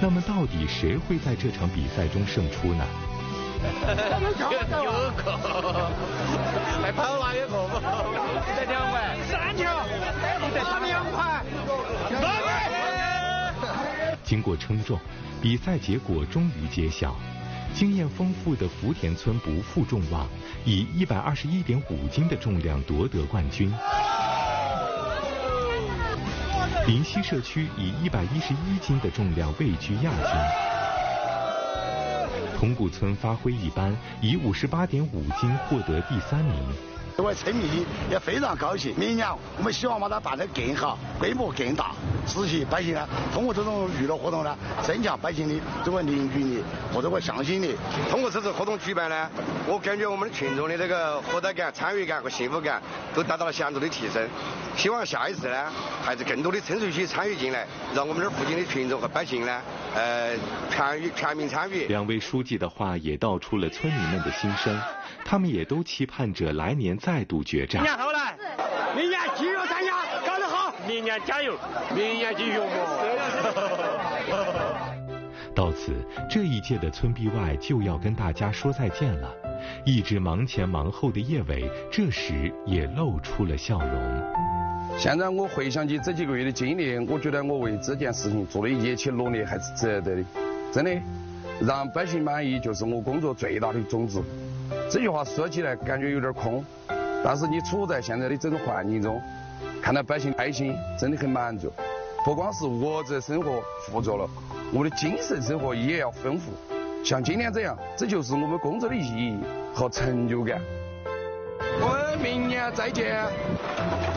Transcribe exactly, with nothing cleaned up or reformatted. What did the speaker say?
那么到底谁会在这场比赛中胜出呢？ 有个，还跑哪一个嘛？再两块，三条，再打两块，两块。 经过称重，比赛结果终于揭晓。经验丰富的福田村不负众望，以一百二十一点五斤的重量夺得冠军。临溪社区以一百一十一斤的重量位居亚军。铜鼓村发挥一般，以五十八点五斤获得第三名。 各位村民也非常高兴，明年我们希望把它办得更好，规模更大，使其百姓呢通过这种娱乐活动呢，增强百姓的这个凝聚力和这个向心力。 通过这次活动举办呢，我感觉我们群众的这个获得感、参与感和幸福感都达到了显著的提升。希望下一次呢，还是更多的村社区参与进来，让我们这附近的群众和百姓呢，呃，全与全民参与。 两位书记的话也道出了村民们的心声，他们也都期盼着来年再度决战。 明年好来，明年继续参加，搞得好，明年加油，明年继续嘛。 到此，这一届的村 B Y 就要跟大家说再见了。一直忙前忙后的叶伟，这时也露出了笑容。 现在我回想起这几个月的经历，我觉得我为这件事情做的一切努力还是值得的。真的，让百姓满意就是我工作最大的宗旨。这句话说起来感觉有点空，但是你处在现在的这种环境中，看到百姓开心，真的很满足。不光是我这生活富足了，我的精神生活也要丰富。像今天这样，这就是我们工作的意义和成就感。我们明年再见。